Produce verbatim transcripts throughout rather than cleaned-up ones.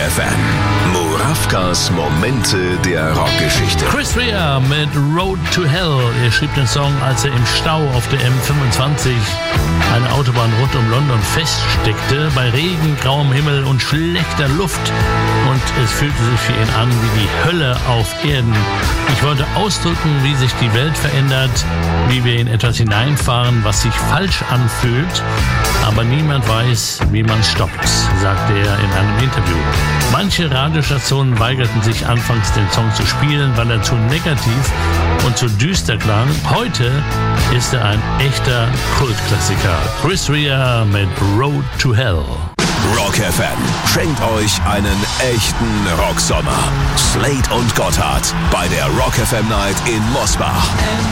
F M. Murawkas Momente der Rockgeschichte. Chris Rea mit Road to Hell. Er schrieb den Song, als er im Stau auf der M fünfundzwanzig, eine Autobahn rund um London, feststeckte, bei Regen, grauem Himmel und schlechter Luft. Und es fühlte sich für ihn an wie die Hölle auf Erden. Ich wollte ausdrücken, wie sich die Welt verändert, wie wir in etwas hineinfahren, was sich falsch anfühlt, aber niemand weiß, wie man stoppt, sagte er in einem Interview. Manche Radiostationen weigerten sich anfangs, den Song zu spielen, weil er zu negativ und zu düster klang. Heute ist er ein echter Kultklassiker. Chris Rea mit Road to Hell. Rock F M schenkt euch einen echten Rocksommer. Slade und Gotthard bei der Rock F M Night in Mosbach.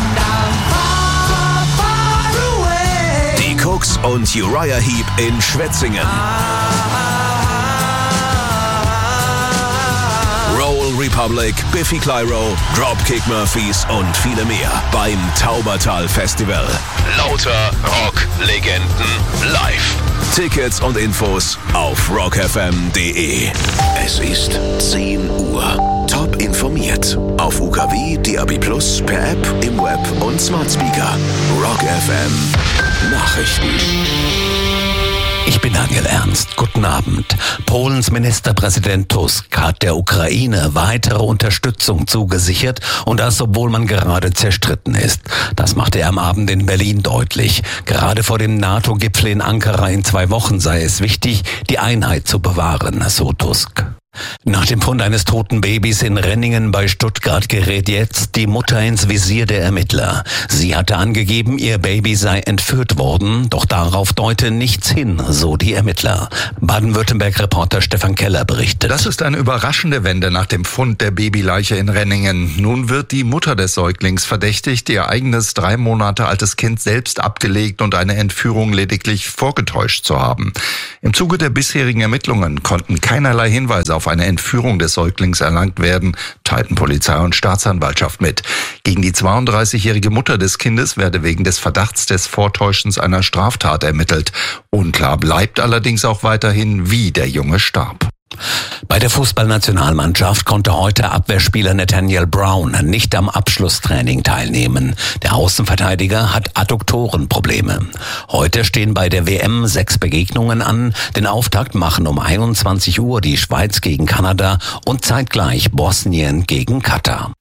Die Cooks und Uriah Heep in Schwetzingen. Roll Republic, Biffy Clyro, Dropkick Murphys und viele mehr beim Taubertal Festival. Lauter Rock-Legenden live. Tickets und Infos auf rock f m punkt d e. Es ist zehn Uhr. Top informiert. Auf U K W, D A B plus, per App, im Web und Smart Speaker. Rock F M Nachrichten. Ich bin Daniel Ernst. Guten Abend. Polens Ministerpräsident Tusk hat der Ukraine weitere Unterstützung zugesichert, und das, obwohl man gerade zerstritten ist. Das machte er am Abend in Berlin deutlich. Gerade vor dem NATO-Gipfel in Ankara in zwei Wochen sei es wichtig, die Einheit zu bewahren, so Tusk. Nach dem Fund eines toten Babys in Renningen bei Stuttgart gerät jetzt die Mutter ins Visier der Ermittler. Sie hatte angegeben, ihr Baby sei entführt worden, doch darauf deute nichts hin, so die Ermittler. Baden-Württemberg-Reporter Stefan Keller berichtet. Das ist eine überraschende Wende nach dem Fund der Babyleiche in Renningen. Nun wird die Mutter des Säuglings verdächtigt, ihr eigenes drei Monate altes Kind selbst abgelegt und eine Entführung lediglich vorgetäuscht zu haben. Im Zuge der bisherigen Ermittlungen konnten keinerlei Hinweise auf eine Entführung des Säuglings erlangt werden, teilten Polizei und Staatsanwaltschaft mit. Gegen die zweiunddreißigjährige Mutter des Kindes werde wegen des Verdachts des Vortäuschens einer Straftat ermittelt. Unklar bleibt allerdings auch weiterhin, wie der Junge starb. Bei der Fußballnationalmannschaft konnte heute Abwehrspieler Nathaniel Brown nicht am Abschlusstraining teilnehmen. Der Außenverteidiger hat Adduktorenprobleme. Heute stehen bei der W M sechs Begegnungen an. Den Auftakt machen um einundzwanzig Uhr die Schweiz gegen Kanada und zeitgleich Bosnien gegen Katar.